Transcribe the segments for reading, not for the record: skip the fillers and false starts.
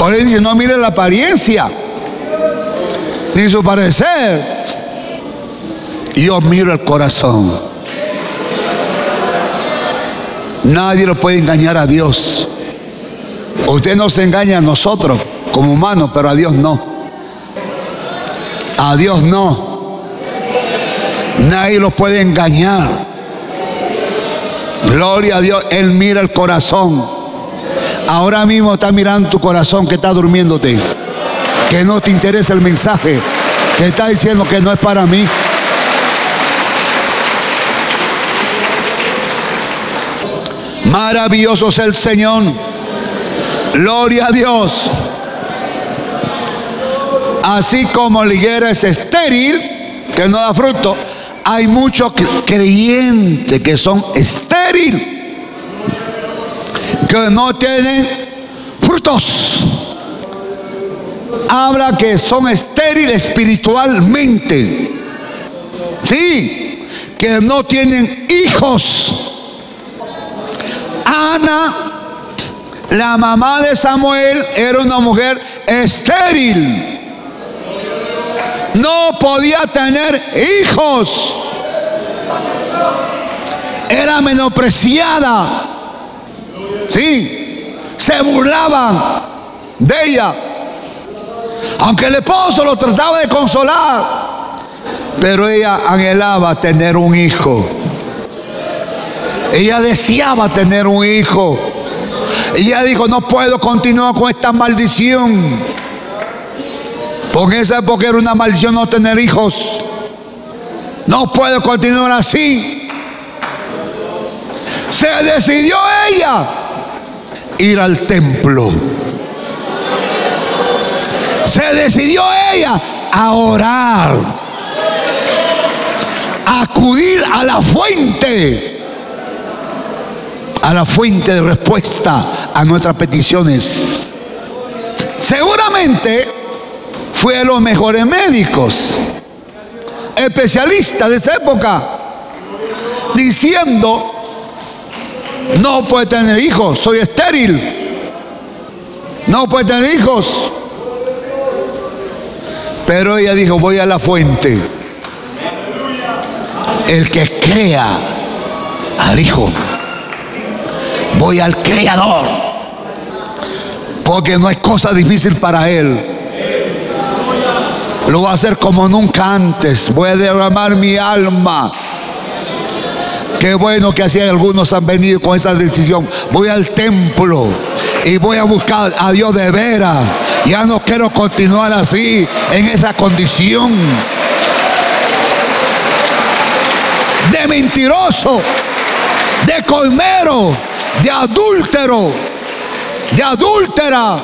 Por eso dice, no mire la apariencia, ni su parecer. Yo miro el corazón. Nadie lo puede engañar a Dios. Usted no se engaña a nosotros como humanos, pero a Dios no. A Dios no. Nadie lo puede engañar. Gloria a Dios. Él mira el corazón. Ahora mismo está mirando tu corazón, que está durmiéndote, que no te interesa el mensaje, que está diciendo que no es para mí. Maravilloso es el Señor. Gloria a Dios. Así como la higuera es estéril, que no da fruto, hay muchos creyentes que son estériles, que no tienen frutos. Habla que son estériles espiritualmente. Sí, que no tienen hijos. Ana, la mamá de Samuel, era una mujer estéril. No podía tener hijos. Era menospreciada. Sí, se burlaban de ella. Aunque el esposo lo trataba de consolar, pero ella anhelaba tener un hijo. Ella deseaba tener un hijo. Ella dijo, no puedo continuar con esta maldición. Porque en esa época era una maldición no tener hijos. No puedo continuar así. Se decidió ella ir al templo. Se decidió ella a orar, a acudir a la fuente de respuesta a nuestras peticiones. Seguramente fue a los mejores médicos, especialistas de esa época, diciendo, no puede tener hijos, soy estéril, no puede tener hijos. Pero ella dijo, voy a la fuente. El que crea al Hijo, voy al Creador, porque no hay cosa difícil para Él. Lo va a hacer como nunca antes. Voy a derramar mi alma. Qué bueno que así algunos han venido con esa decisión. Voy al templo y voy a buscar a Dios de veras. Ya no quiero continuar así, en esa condición de mentiroso, de colmero, de adúltero, de adúltera,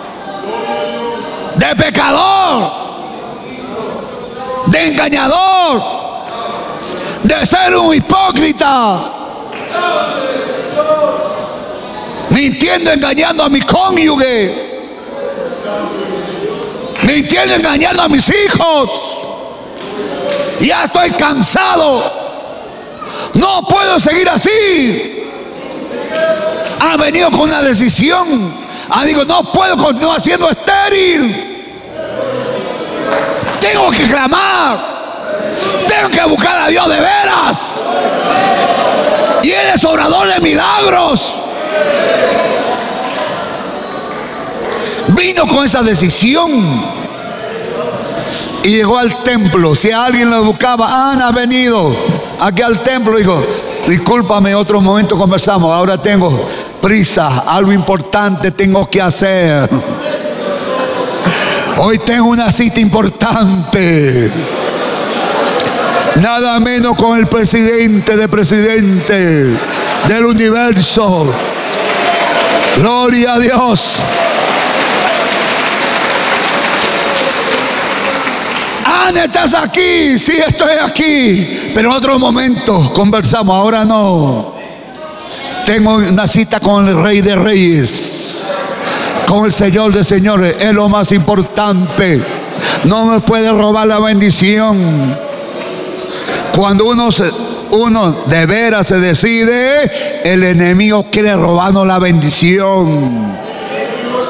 de pecador, de engañador, de ser un hipócrita, mintiendo, engañando a mi cónyuge, mintiendo, engañando a mis hijos. Ya estoy cansado, no puedo seguir así. Ha venido con una decisión. Digo, no puedo continuar siendo estéril. Tengo que clamar, tengo que buscar a Dios de veras, y Él es obrador de milagros. Vino con esa decisión y llegó al templo. Si alguien lo buscaba, Ana ha venido aquí al templo. Dijo, discúlpame, otro momento conversamos, ahora tengo prisa, algo importante tengo que hacer. Hoy tengo una cita importante, nada menos con el presidente de presidentes del universo. Gloria a Dios. Ana, ¿estás aquí? Sí, estoy aquí, pero en otro momento conversamos, ahora no. Tengo una cita con el Rey de Reyes, con el Señor de Señores. Es lo más importante. No me puede robar la bendición. Cuando uno de veras se decide, el enemigo quiere robarnos la bendición.